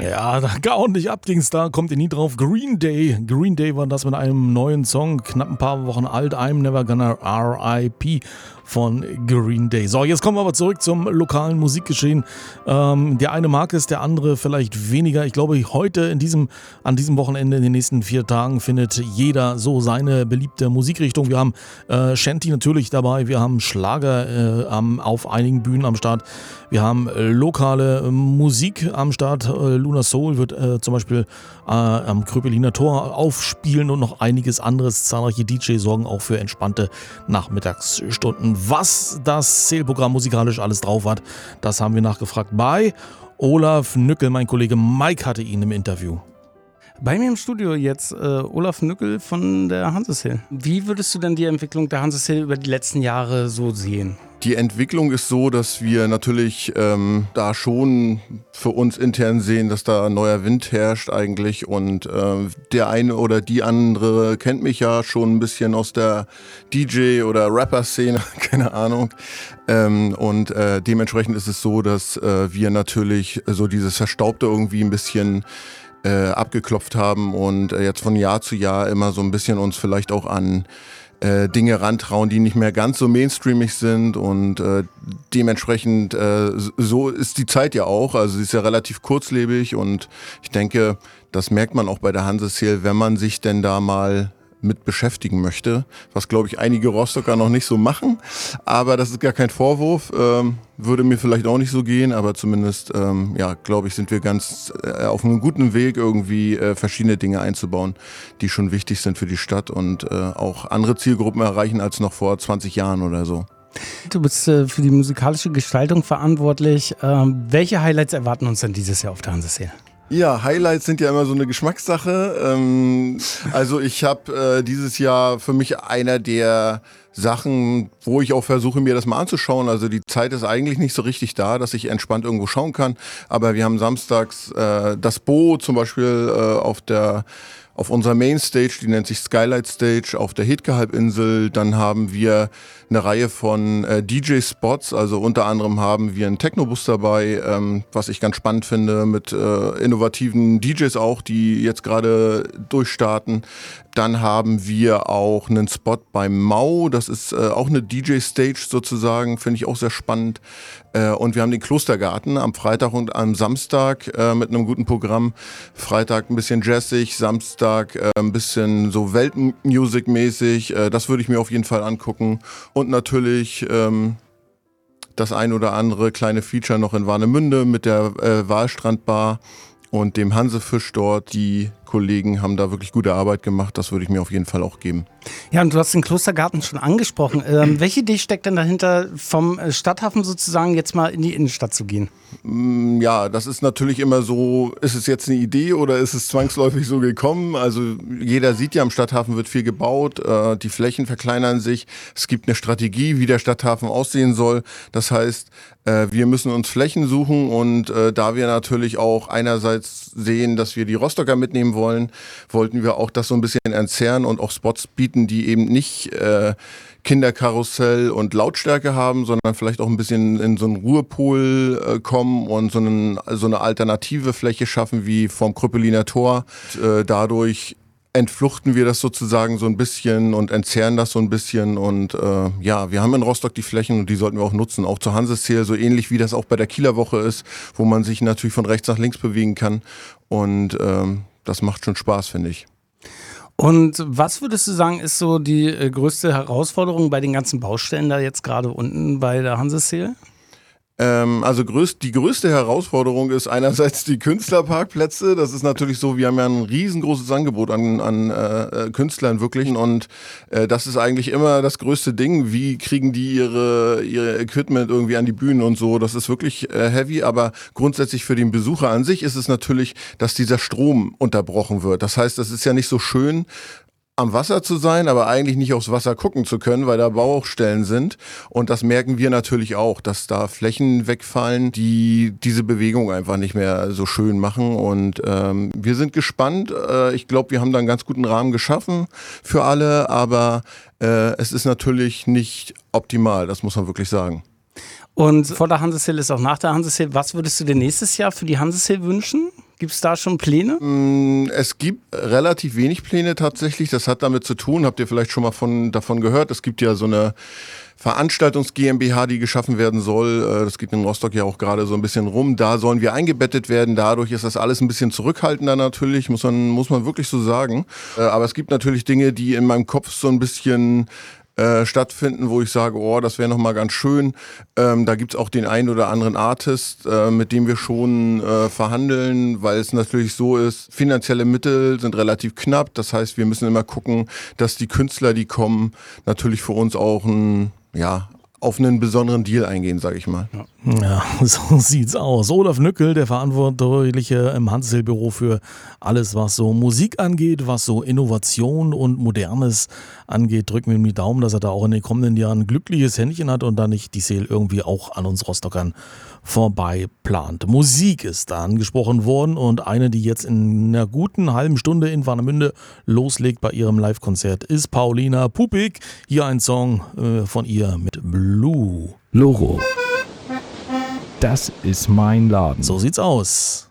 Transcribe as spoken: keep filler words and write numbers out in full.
Ja, da ordentlich abging's, da kommt ihr nie drauf. Green Day. Green Day war das mit einem neuen Song, knapp ein paar Wochen alt. I'm Never Gonna R I P von Green Day. So, jetzt kommen wir aber zurück zum lokalen Musikgeschehen. Ähm, der eine mag es, der andere vielleicht weniger. Ich glaube, heute in diesem, an diesem Wochenende, in den nächsten vier Tagen, findet jeder so seine beliebte Musikrichtung. Wir haben äh, Shanty natürlich dabei, wir haben Schlager äh, am, auf einigen Bühnen am Start. Wir haben äh, lokale äh, Musik am Start. Äh, Luna Soul wird äh, zum Beispiel äh, am Kröpeliner Tor aufspielen und noch einiges anderes. Zahlreiche D Js sorgen auch für entspannte Nachmittagsstunden. Was das Zählprogramm musikalisch alles drauf hat, das haben wir nachgefragt bei Olaf Nückel. Mein Kollege Mike hatte ihn im Interview. Bei mir im Studio jetzt äh, Olaf Nückel von der Hanseshill. Wie würdest du denn die Entwicklung der Hanseshill über die letzten Jahre so sehen? Die Entwicklung ist so, dass wir natürlich ähm, da schon für uns intern sehen, dass da neuer Wind herrscht eigentlich und äh, der eine oder die andere kennt mich ja schon ein bisschen aus der D J- oder Rapper-Szene, keine Ahnung. Ähm, und äh, dementsprechend ist es so, dass äh, wir natürlich so dieses Verstaubte irgendwie ein bisschen äh, abgeklopft haben und äh, jetzt von Jahr zu Jahr immer so ein bisschen uns vielleicht auch an Äh, Dinge rantrauen, die nicht mehr ganz so mainstreamig sind und äh, dementsprechend äh, so ist die Zeit ja auch, also sie ist ja relativ kurzlebig und ich denke, das merkt man auch bei der Hanseshill, wenn man sich denn da mal mit beschäftigen möchte, was glaube ich einige Rostocker noch nicht so machen, aber das ist gar kein Vorwurf, ähm, würde mir vielleicht auch nicht so gehen, aber zumindest, ähm, ja, glaube ich, sind wir ganz äh, auf einem guten Weg, irgendwie äh, verschiedene Dinge einzubauen, die schon wichtig sind für die Stadt und äh, auch andere Zielgruppen erreichen als noch vor zwanzig Jahren oder so. Du bist äh, für die musikalische Gestaltung verantwortlich. Ähm, welche Highlights erwarten uns denn dieses Jahr auf der Hanseshill? Ja, Highlights sind ja immer so eine Geschmackssache. Ähm, also ich habe äh, dieses Jahr für mich einer der Sachen, wo ich auch versuche, mir das mal anzuschauen. Also die Zeit ist eigentlich nicht so richtig da, dass ich entspannt irgendwo schauen kann. Aber wir haben samstags äh, das Bo zum Beispiel äh, auf der auf unserer Mainstage, die nennt sich Skylight Stage, auf der Hedke-Halbinsel. Dann haben wir eine Reihe von äh, D J-Spots, also unter anderem haben wir einen Technobus dabei, ähm, was ich ganz spannend finde, mit äh, innovativen D Js auch, die jetzt gerade durchstarten. Dann haben wir auch einen Spot beim Mau, das ist äh, auch eine D J-Stage sozusagen, finde ich auch sehr spannend. Äh, und wir haben den Klostergarten am Freitag und am Samstag äh, mit einem guten Programm. Freitag ein bisschen jazzig, Samstag äh, ein bisschen so Weltmusik-mäßig. Äh, das würde ich mir auf jeden Fall angucken. Und natürlich ähm, das ein oder andere kleine Feature noch in Warnemünde mit der äh, Walstrandbar und dem Hansefisch dort. Die Kollegen haben da wirklich gute Arbeit gemacht. Das würde ich mir auf jeden Fall auch geben. Ja, und du hast den Klostergarten schon angesprochen. Ähm, welche Idee steckt denn dahinter, vom Stadthafen sozusagen jetzt mal in die Innenstadt zu gehen? Ja, das ist natürlich immer so, ist es jetzt eine Idee oder ist es zwangsläufig so gekommen? Also jeder sieht ja, am Stadthafen wird viel gebaut, äh, die Flächen verkleinern sich. Es gibt eine Strategie, wie der Stadthafen aussehen soll. Das heißt, äh, wir müssen uns Flächen suchen und äh, da wir natürlich auch einerseits sehen, dass wir die Rostocker mitnehmen wollen, wollten wir auch das so ein bisschen entzerren und auch Spots bieten, die eben nicht äh, Kinderkarussell und Lautstärke haben, sondern vielleicht auch ein bisschen in so einen Ruhepol äh, kommen und so, einen, so eine alternative Fläche schaffen wie vom Kröpeliner Tor. Und, äh, dadurch entfluchten wir das sozusagen so ein bisschen und entzerren das so ein bisschen und äh, ja, wir haben in Rostock die Flächen und die sollten wir auch nutzen, auch zur Hanseshill, so ähnlich wie das auch bei der Kieler Woche ist, wo man sich natürlich von rechts nach links bewegen kann und ähm, das macht schon Spaß, finde ich. Und was würdest du sagen, ist so die äh, größte Herausforderung bei den ganzen Baustellen da jetzt gerade unten bei der Hanseshill? Ähm, also größt, die größte Herausforderung ist einerseits die Künstlerparkplätze. Das ist natürlich so, wir haben ja ein riesengroßes Angebot an, an äh, Künstlern wirklich und äh, das ist eigentlich immer das größte Ding. Wie kriegen die ihre, ihre Equipment irgendwie an die Bühnen und so? Das ist wirklich äh, heavy, aber grundsätzlich für den Besucher an sich ist es natürlich, dass dieser Strom unterbrochen wird. Das heißt, das ist ja nicht so schön, am Wasser zu sein, aber eigentlich nicht aufs Wasser gucken zu können, weil da Baustellen sind. Und das merken wir natürlich auch, dass da Flächen wegfallen, die diese Bewegung einfach nicht mehr so schön machen. Und ähm, wir sind gespannt. Äh, ich glaube, wir haben da einen ganz guten Rahmen geschaffen für alle, aber äh, es ist natürlich nicht optimal, das muss man wirklich sagen. Und vor der Hanseshill ist auch nach der Hanseshill. Was würdest du dir nächstes Jahr für die Hanseshill wünschen? Gibt es da schon Pläne? Es gibt relativ wenig Pläne tatsächlich. Das hat damit zu tun, habt ihr vielleicht schon mal von, davon gehört, es gibt ja so eine Veranstaltungs GmbH, die geschaffen werden soll. Das geht in Rostock ja auch gerade so ein bisschen rum. Da sollen wir eingebettet werden. Dadurch ist das alles ein bisschen zurückhaltender natürlich, muss man, muss man wirklich so sagen. Aber es gibt natürlich Dinge, die in meinem Kopf so ein bisschen Äh, stattfinden, wo ich sage, oh, das wäre nochmal ganz schön. Ähm, da gibt's auch den einen oder anderen Artist, äh, mit dem wir schon äh, verhandeln, weil es natürlich so ist, finanzielle Mittel sind relativ knapp. Das heißt, wir müssen immer gucken, dass die Künstler, die kommen, natürlich für uns auch ein, ja, auf einen besonderen Deal eingehen, sage ich mal. Ja. Ja, so sieht's aus. Olaf Nückel, der Verantwortliche im Hanseshehl-Büro für alles, was so Musik angeht, was so Innovation und Modernes angeht, drücken wir ihm die Daumen, dass er da auch in den kommenden Jahren ein glückliches Händchen hat und dann nicht die Sale irgendwie auch an uns Rostockern vorbei plant. Musik ist da angesprochen worden und eine, die jetzt in einer guten halben Stunde in Warnemünde loslegt bei ihrem Live-Konzert, ist Paulina Pupik. Hier ein Song äh, von ihr mit Blue. Loro. Das ist mein Laden. So sieht's aus.